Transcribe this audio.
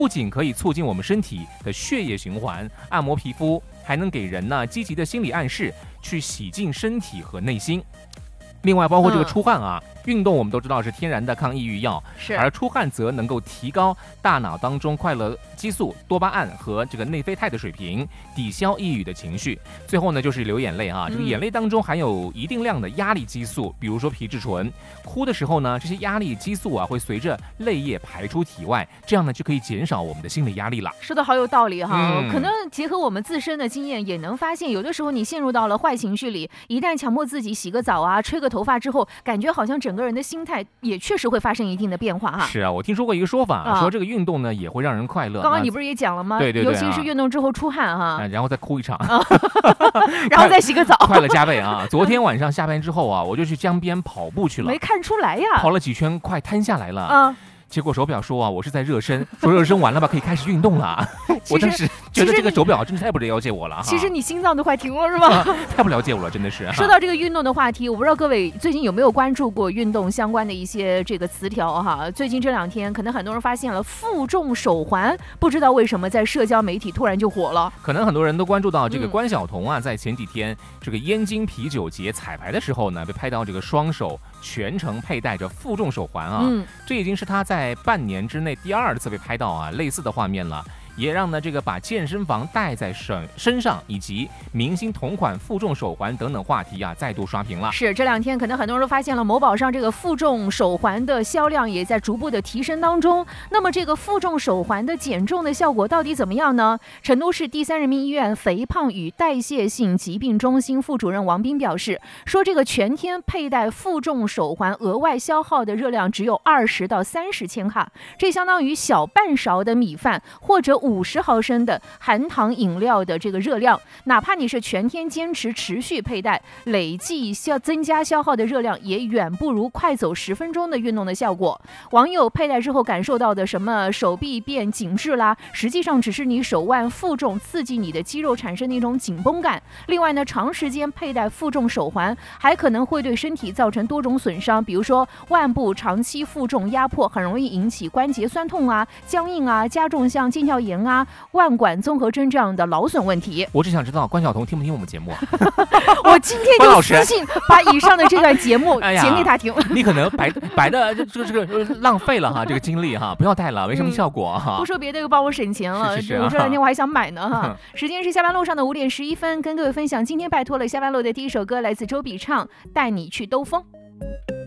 不仅可以促进我们身体的血液循环，按摩皮肤，还能给人呢积极的心理暗示，去洗净身体和内心。另外，包括这个出汗啊，运动我们都知道是天然的抗抑郁药，而出汗则能够提高大脑当中快乐激素多巴胺和这个内啡肽的水平，抵消抑郁的情绪。最后呢，就是流眼泪啊，这个眼泪当中含有一定量的压力激素，比如说皮质醇。哭的时候呢，这些压力激素啊会随着泪液排出体外，这样呢就可以减少我们的心理压力了。 说的好有道理哈，可能结合我们自身的经验，也能发现有的时候你陷入到了坏情绪里，一旦强迫自己洗个澡啊，吹个头发之后，感觉好像整个人的心态也确实会发生一定的变化哈。 是啊，我听说过一个说法，说这个运动呢也会让人快乐。 刚刚你不是也讲了吗？ 对， 尤其是运动之后出汗哈， 然后再哭一场， 然后再洗个澡， 快乐加倍啊！昨天晚上下班之后啊，我就去江边跑步去了， 没看出来呀， 跑了几圈快瘫下来了。结果手表说啊，我是在热身，说热身完了吧，可以开始运动了。我当时觉得这个手表真的太不了解我了。 其实你心脏都快停了是吧？ 太不了解我了，真的是。 说到这个运动的话题，我不知道各位最近有没有关注过运动相关的一些这个词条哈。最近这2天，可能很多人发现了负重手环，不知道为什么在社交媒体突然就火了。 可能很多人都关注到这个关晓彤啊，在前几天这个燕京啤酒节彩排的时候呢，被拍到这个双手全程佩戴着负重手环啊，这已经是他在半年之内第2次被拍到啊类似的画面了。也让呢这个把健身房戴在身上以及明星同款负重手环等等话题啊再度刷屏了。 是这2天可能很多人都发现了某宝上这个负重手环的销量也在逐步的提升当中。那么这个负重手环的减重的效果到底怎么样呢？成都市第3人民医院肥胖与代谢性疾病中心副主任王斌表示，说这个全天佩戴负重手环额外消耗的热量只有20到30千卡，这相当于小半勺的米饭或者50毫升的含糖饮料的这个热量。哪怕你是全天坚持持续佩戴，累计增加消耗的热量也远不如快走10分钟的运动的效果。网友佩戴之后感受到的什么手臂变紧致啦，实际上只是你手腕负重刺激你的肌肉产生的一种紧绷感。另外呢，长时间佩戴负重手环还可能会对身体造成多种损伤，比如说腕部长期负重压迫很容易引起关节酸痛啊、僵硬啊，加重像腱鞘炎啊、腕管综合征这样的劳损问题。 我只想知道关晓彤听不听我们节目我今天就私信把以上的这段节目剪给他听。 你可能白的这个浪费了哈，这个精力哈，不要带了，没什么效果哈。 不说别的，又帮我省钱了。 是我这2天我还想买呢哈。时间是下班路上的5点11分，跟各位分享今天拜托了下班路的第一首歌，来自周笔畅，带你去兜风。